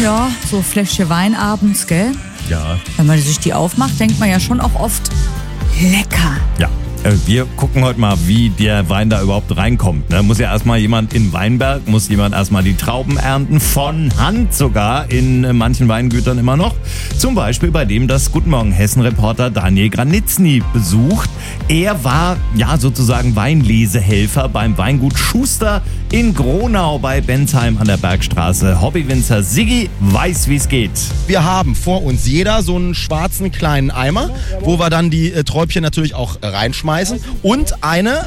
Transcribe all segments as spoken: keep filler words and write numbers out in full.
ja, so Fläschchen Wein abends, gell? Ja. Wenn man sich die aufmacht, denkt man ja schon auch oft, lecker. Ja. Wir gucken heute mal, wie der Wein da überhaupt reinkommt. Ne? Muss ja erstmal jemand in Weinberg, muss jemand erstmal die Trauben ernten, von Hand sogar in manchen Weingütern immer noch. Zum Beispiel bei dem das Guten Morgen Hessen-Reporter Daniel Granitzny besucht. Er war ja sozusagen Weinlesehelfer beim Weingut Schuster in Gronau bei Bensheim an der Bergstraße. Hobbywinzer Siggi weiß, wie es geht. Wir haben vor uns jeder so einen schwarzen kleinen Eimer, wo wir dann die äh, Träubchen natürlich auch äh, reinschmeißen. Und eine,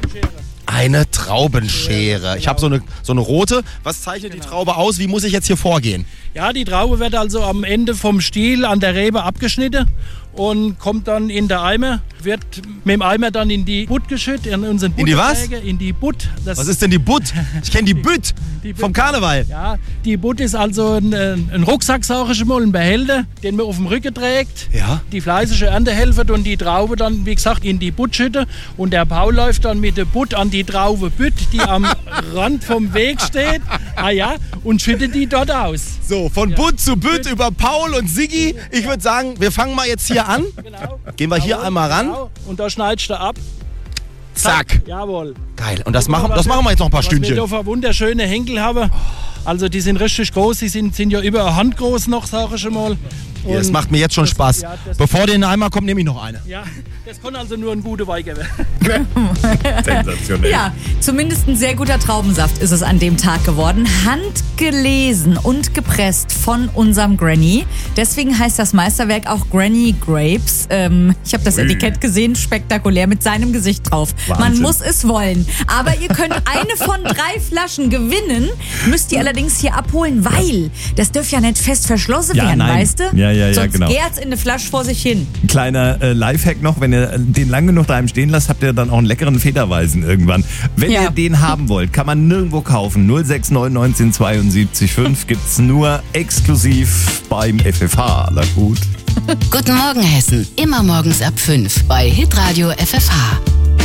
eine Traubenschere. Ich habe so eine, so eine rote. Was zeichnet die Traube aus? Wie muss ich jetzt hier vorgehen? Ja, die Traube wird also am Ende vom Stiel an der Rebe abgeschnitten und kommt dann in der Eimer, wird mit dem Eimer dann in die Butt geschüttet, in unseren In die was? In die Butt. Das Was ist denn die Butt? Ich kenne die Bütt vom Karneval. Ja, die Butt ist also ein, ein Rucksack, sage ich mal, ein Behälter, den man auf dem Rücken trägt. Ja. Die fleißige Ernte helfen und die Traube dann, wie gesagt, in die Butt schütten. Und der Paul läuft dann mit der Butt an die Traube Bütt, die am Rand vom Weg steht. Ah ja, und schüttet die dort aus. So, von Ja. Butt zu Bütt über Paul und Siggi. Ich würde sagen, wir fangen mal jetzt hier an. Genau. Gehen wir hier Jawohl, einmal ran. Genau. Und da schneidest du ab. Zack. Jawohl. Geil. Und das machen, das machen wir jetzt noch ein paar Was Stündchen. wir da für wunderschöne Henkel haben. Also die sind richtig groß, die sind, sind ja über eine Hand groß noch, sage ich mal. Ja, das Und macht mir jetzt schon das- Spaß. ja, das- Bevor der in den Eimer kommt, nehme ich noch eine. Ja, das kann also nur ein guter Wein werden. Sensationell. Ja, zumindest ein sehr guter Traubensaft ist es an dem Tag geworden. Handgelesen und gepresst von unserem Granny. Deswegen heißt das Meisterwerk auch Granny Grapes. Ähm, ich habe das Ui. Etikett gesehen, spektakulär mit seinem Gesicht drauf. Man Wahnsinn. muss es wollen. Aber ihr könnt eine von drei Flaschen gewinnen, müsst ihr allerdings hier abholen, weil das dürfte ja nicht fest verschlossen Ja, werden, nein. weißt du? Ja, ja, ja, Sonst genau. gärt's in eine Flasche vor sich hin. Ein kleiner äh, Lifehack noch, wenn ihr den lang genug daheim stehen lasst, habt ihr dann auch einen leckeren Federweisen irgendwann. Wenn Ja. ihr den haben wollt, kann man nirgendwo kaufen. null sechs neun neunzehn zweiundsiebzig fünf gibt's nur exklusiv beim F F H. Na gut. Guten Morgen Hessen, immer morgens ab fünf bei Hitradio F F H.